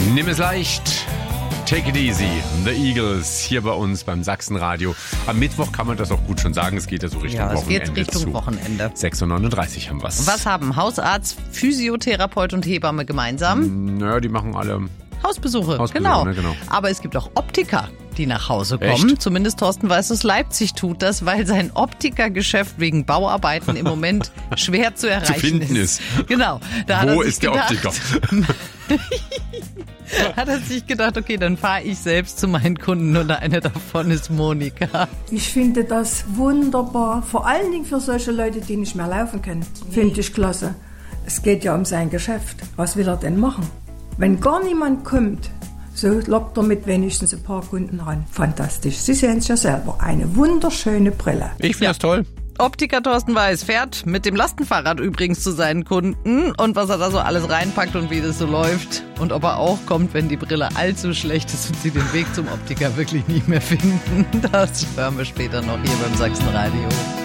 Nimm es leicht. Take it easy. The Eagles hier bei uns beim Sachsenradio. Am Mittwoch kann man das auch gut schon sagen. Es geht ja so Richtung Wochenende. Ja, es geht Richtung Wochenende. 6:39 haben wir's. Was haben Hausarzt, Physiotherapeut und Hebamme gemeinsam? Naja, die machen alle Hausbesuche, genau. genau. Ne, genau. Aber es gibt auch Optiker, die nach Hause kommen. Echt? Zumindest Thorsten Weiß aus Leipzig tut das, weil sein Optikergeschäft wegen Bauarbeiten im Moment schwer zu erreichen finden ist. Genau. Da Wo ist der Optiker? Hat er sich gedacht, okay, dann fahre ich selbst zu meinen Kunden und eine davon ist Monika. Ich finde das wunderbar, vor allen Dingen für solche Leute, die nicht mehr laufen können. Finde ich klasse. Es geht ja um sein Geschäft. Was will er denn machen? Wenn gar niemand kommt, so lockt er mit wenigstens ein paar Kunden ran. Fantastisch. Sie sehen es ja selber. Eine wunderschöne Brille. Ich finde das toll. Optiker Thorsten Weiß fährt mit dem Lastenfahrrad übrigens zu seinen Kunden und was er da so alles reinpackt und wie das so läuft und ob er auch kommt, wenn die Brille allzu schlecht ist und sie den Weg zum Optiker wirklich nicht mehr finden. Das hören wir später noch hier beim Sachsenradio.